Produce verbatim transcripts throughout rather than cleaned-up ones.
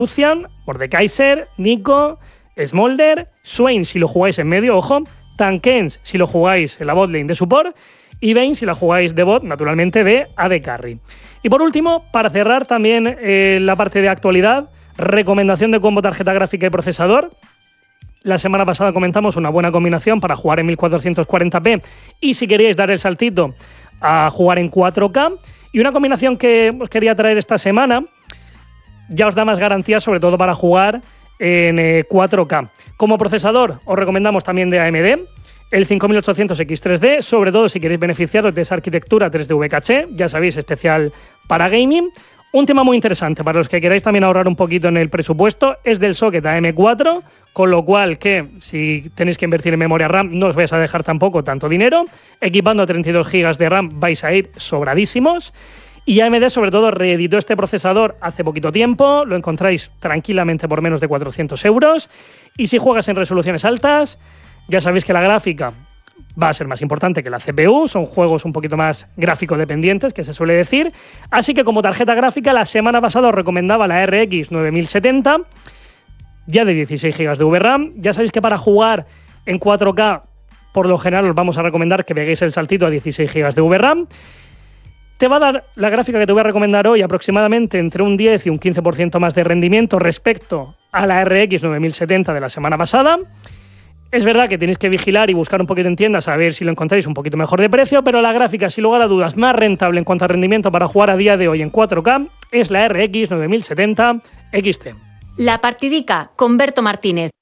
Lucian, Mordekaiser, Nico, Smolder, Swain si lo jugáis en medio, ojo, Tankens si lo jugáis en la botlane de support y Vayne si la jugáis de bot, naturalmente de A D Carry. Y por último, para cerrar también eh, la parte de actualidad, recomendación de combo tarjeta gráfica y procesador. La semana pasada comentamos una buena combinación para jugar en mil cuatrocientos cuarenta p y si queríais dar el saltito a jugar en cuatro K. Y una combinación que os quería traer esta semana ya os da más garantías, sobre todo para jugar en eh, cuatro K. Como procesador os recomendamos también de A M D el cinco mil ochocientos X tres D, sobre todo si queréis beneficiaros de esa arquitectura tres D V caché, ya sabéis, especial para gaming. Un tema muy interesante para los que queráis también ahorrar un poquito en el presupuesto es del socket A M cuatro, con lo cual que si tenéis que invertir en memoria RAM no os vais a dejar tampoco tanto dinero. Equipando treinta y dos gigas de RAM vais a ir sobradísimos. Y A M D sobre todo reeditó este procesador hace poquito tiempo, lo encontráis tranquilamente por menos de cuatrocientos euros. Y si juegas en resoluciones altas, ya sabéis que la gráfica va a ser más importante que la C P U, son juegos un poquito más gráfico dependientes, que se suele decir. Así que como tarjeta gráfica, la semana pasada os recomendaba la R X nueve mil setenta, ya de dieciséis gigas de V RAM. Ya sabéis que para jugar en cuatro K, por lo general os vamos a recomendar que peguéis el saltito a dieciséis gigas de V RAM. Te va a dar la gráfica que te voy a recomendar hoy aproximadamente entre un diez y un quince por ciento más de rendimiento respecto a la R X nueve mil setenta de la semana pasada. Es verdad que tenéis que vigilar y buscar un poquito en tiendas a ver si lo encontráis un poquito mejor de precio, pero la gráfica, sin lugar a dudas, más rentable en cuanto a rendimiento para jugar a día de hoy en cuatro K es la R X nueve mil setenta X T. La Partidica con Berto Martínez.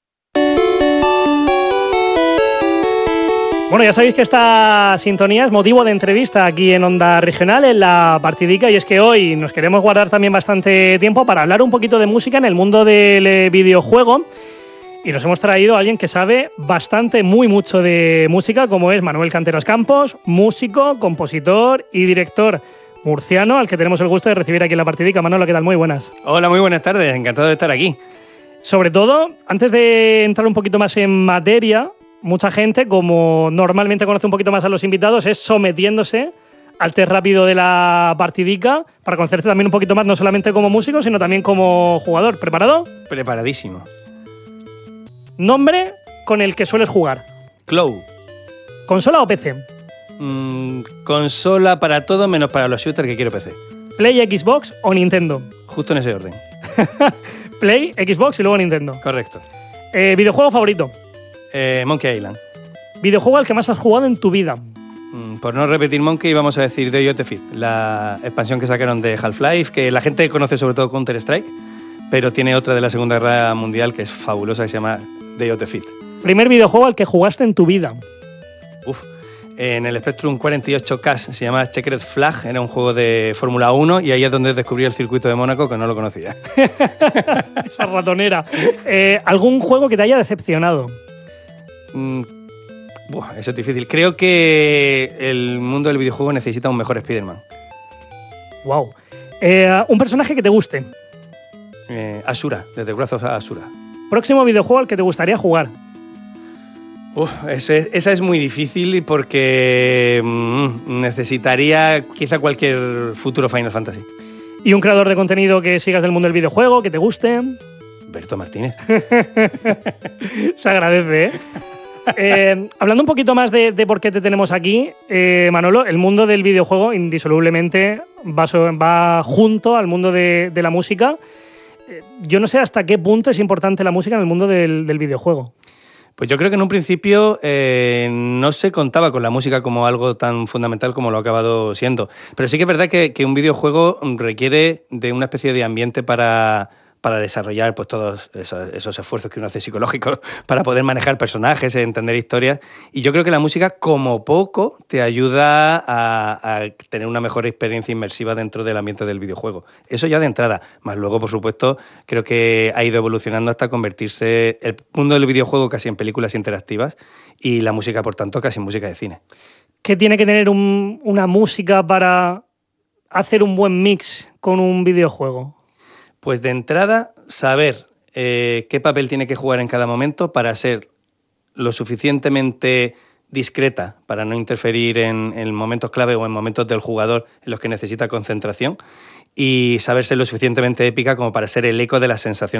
Bueno, ya sabéis que esta sintonía es motivo de entrevista aquí en Onda Regional, en La Partidica, y es que hoy nos queremos guardar también bastante tiempo para hablar un poquito de música en el mundo del videojuego. Y nos hemos traído a alguien que sabe bastante, muy mucho de música, como es Manuel Canteras Campos, músico, compositor y director murciano, al que tenemos el gusto de recibir aquí en La Partidica. Manolo, ¿qué tal? Muy buenas. Hola, muy buenas tardes. Encantado de estar aquí. Sobre todo, antes de entrar un poquito más en materia, mucha gente, como normalmente conoce un poquito más a los invitados, es sometiéndose al test rápido de La Partidica para conocerte también un poquito más, no solamente como músico, sino también como jugador. ¿Preparado? Preparadísimo. Nombre con el que sueles jugar. Clow. ¿Consola o P C? Mm, consola para todo menos para los shooters que quiero P C. ¿Play, Xbox o Nintendo? Justo en ese orden. Play, Xbox y luego Nintendo. Correcto. Eh, ¿Videojuego favorito? Eh, Monkey Island. ¿Videojuego al que más has jugado en tu vida? Mm, por no repetir Monkey, vamos a decir The Yote Fit, la expansión que sacaron de Half-Life, que la gente conoce sobre todo Counter-Strike, pero tiene otra de la Segunda Guerra Mundial que es fabulosa, que se llama The Yote Fit. ¿Primer videojuego al que jugaste en tu vida? Uf. En el Spectrum cuarenta y ocho K se llama Checkered Flag, era un juego de Fórmula uno y ahí es donde descubrí el circuito de Mónaco, que no lo conocía. Esa ratonera. Eh, ¿Algún juego que te haya decepcionado? Mm, buah, eso es difícil. Creo que el mundo del videojuego necesita un mejor Spider-Man. Wow. Eh, ¿Un personaje que te guste? Eh, Asura, desde Brazos a Asura. ¿Próximo videojuego al que te gustaría jugar? Uf, ese, esa es muy difícil porque mm, necesitaría quizá cualquier futuro Final Fantasy. ¿Y un creador de contenido que sigas del mundo del videojuego, que te guste? Berto Martínez. Se agradece, ¿eh? eh hablando un poquito más de, de por qué te tenemos aquí, eh, Manolo, el mundo del videojuego indisolublemente va, so, va junto al mundo de, de la música. Eh, yo no sé hasta qué punto es importante la música en el mundo del, del videojuego. Pues yo creo que en un principio eh, no se contaba con la música como algo tan fundamental como lo ha acabado siendo. Pero sí que es verdad que, que un videojuego requiere de una especie de ambiente para, para desarrollar pues, todos esos, esos esfuerzos que uno hace psicológicos para poder manejar personajes, entender historias. Y yo creo que la música, como poco, te ayuda a, a tener una mejor experiencia inmersiva dentro del ambiente del videojuego. Eso ya de entrada. Más luego, por supuesto, creo que ha ido evolucionando hasta convertirse el mundo del videojuego casi en películas interactivas y la música, por tanto, casi en música de cine. ¿Qué tiene que tener un, una música para hacer un buen mix con un videojuego? Pues de entrada, saber eh, qué papel tiene que jugar en cada momento para ser lo suficientemente discreta para no interferir en, en momentos clave o en momentos del jugador en los que necesita concentración y saber ser lo suficientemente épica como para ser el eco de las sensaciones